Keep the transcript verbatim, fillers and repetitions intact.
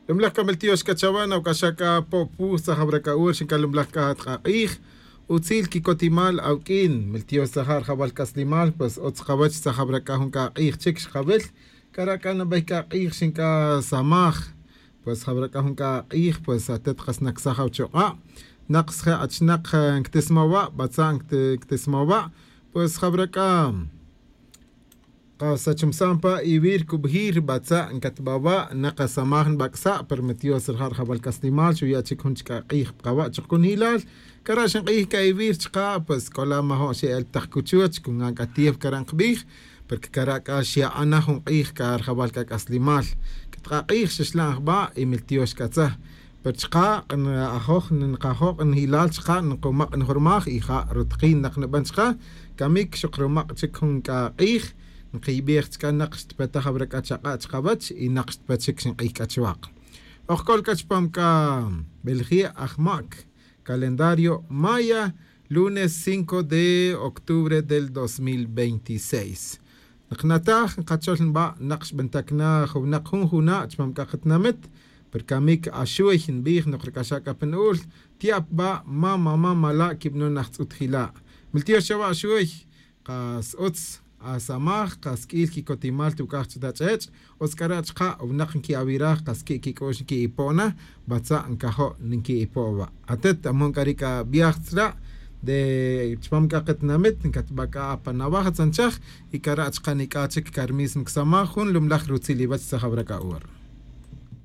Lumlak ka meltios kachawan au kashaka popu sa habraka ur shinka lumlak ka tqaqih utzil kikotimal au kin meltios sahar jabal kaslimal pues ots qabach sa habraka hun qaqih chik qabel karaka na bay qaqih shinka samaj pues habraka hun qaqih pues atet qasnak sahaw choqa naqs kha achnaq ktesmawa batsan ktesmawa pues habraka Qasa chumsampa ibir kubhir batsa nkatbaba naqa samahan baksa permitió serjar jabal castimal shuya chikun chika qih qawa chikun hilal karashan qih ka ibir chqa pues kola maho she el takhkuchuch kun anqatief karan qbih porque karaka shia ana hun qih kar jabal ka caslimal kitqa qih shishlan ba imiltios katsa perchqa an ahokh nin qahokh an hilal chqa nqomaq an hormach iha rutqin naqnaban chqa kamik shukrumaq chikun ka qih Qibiecht kan naqst pata khabrak achaqa chqabach i naqst pachik sin qikachwaq. Oqkol kachpam ka Belgia ahmak calendario maya lunes cinco de octubre del dos mil veintiséis. Naqnatah qachol ba naqsh bentakna khunaq hun huna chpam ka qatnamet perkamik ashuy bih noqrkashaka penul tiap ba mama mama la kibno naqts utkhila. Miltiyo shawa ashuy qas uts Asamaj qaskil ki kotimal tu kach dachech oskarach qa unaqn ki awira qaski ki kosh ki ipona batsa ankaho ninki ipowa atet amon karika biaxtra de chpam ka qetnamet nkatbaka panawaha tsanchach ikarach qanikachik karmis mksama khun lumlakh rutsili bach sa khabraka ur